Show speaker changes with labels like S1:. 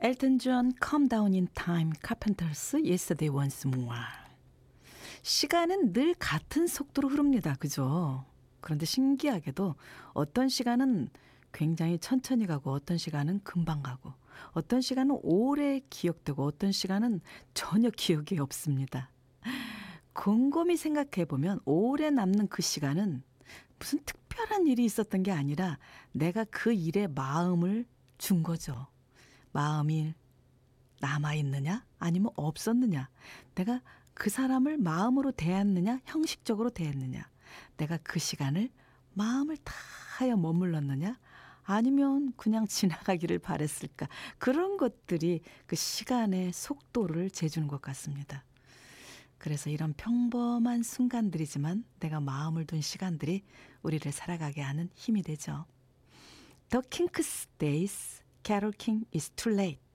S1: 엘튼 존 Calm Down in Time, 카펜터스 Yesterday Once More. 시간은 늘 같은 속도로 흐릅니다. 그죠? 그런데 신기하게도 어떤 시간은 굉장히 천천히 가고 어떤 시간은 금방 가고 어떤 시간은 오래 기억되고 어떤 시간은 전혀 기억이 없습니다. 곰곰이 생각해 보면 오래 남는 그 시간은 무슨 특별한 일이 있었던 게 아니라 내가 그 일에 마음을 준 거죠. 마음이 남아있느냐 아니면 없었느냐, 내가 그 사람을 마음으로 대했느냐 형식적으로 대했느냐, 내가 그 시간을 마음을 다하여 머물렀느냐 아니면 그냥 지나가기를 바랬을까, 그런 것들이 그 시간의 속도를 재주는 것 같습니다. 그래서 이런 평범한 순간들이지만 내가 마음을 둔 시간들이 우리를 살아가게 하는 힘이 되죠. The Kinks Days, Carole King is Too Late.